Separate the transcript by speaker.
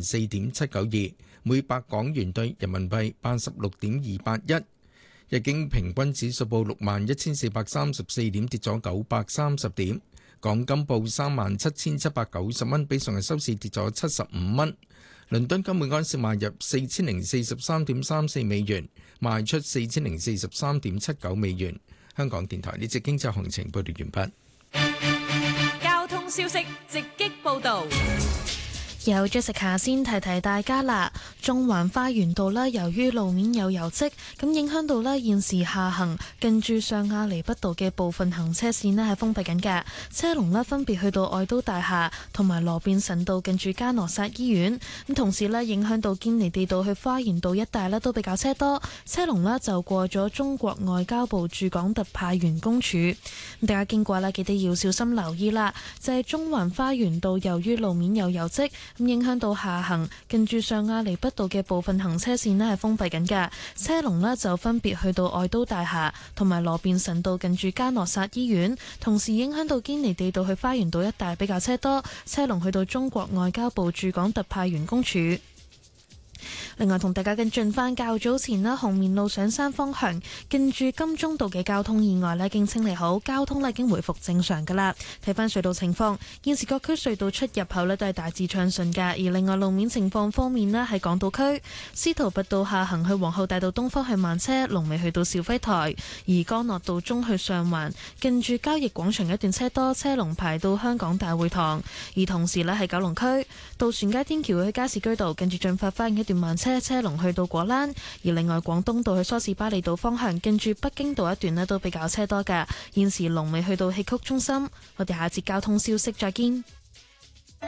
Speaker 1: 4.792，每百港元兌人民幣86.281。日經平均指數報61,434點，跌咗930點。港金報37,790蚊，比上日收市跌咗75蚊。倫敦金每安士賣入4043.34美元，賣出4043.79美元。香港電台呢節經濟行情報道完
Speaker 2: 畢。交通消息直擊報導。
Speaker 3: 有 Jessica 先提提大家啦，中環花園道呢，由於路面有油漬，咁影響到呢現時下行近住上亞厘畢道嘅部分行車線呢係封閉緊嘅，車龍呢分別去到愛都大廈同埋羅便臣道近住加羅薩醫院，咁同時呢影響到堅尼地道去花園道一帶呢都比較車多，車龍呢就過咗中國外交部駐港特派員公署，咁大家經過呢記得要小心留意啦，就係中環花園道由於路面有油漬，咁影響到下行近住上亞厘畢道嘅部分行車線呢係封閉緊嘅，車龍呢就分別去到愛都大廈同埋羅便臣道近住加諾薩醫院，同時影響到堅尼地道去花園道一帶比較車多，車龍去到中國外交部駐港特派員公署。另外同大家跟進翻較早前啦，紅棉路上山方向近住金鐘道嘅交通意外咧，已經清理好，交通咧已經回復正常噶啦。睇翻隧道情況，現時各區隧道出入口咧都係大致暢順噶。而另外路面情況方面咧，喺港島區司徒拔道下行去皇后大道東方向慢車，龍尾去到肇輝台；而干諾道中去上環近住交易廣場一段車多，車龍排到香港大會堂。而同時咧喺九龍區渡船街天橋去加士居道近住進發花園一段慢車，車龍去到果欄。而另外廣東道去梳士巴利道方向近住北京道一段咧都比較車多㗎，現時龍尾去到戲曲中心。我哋下節交通消息再見。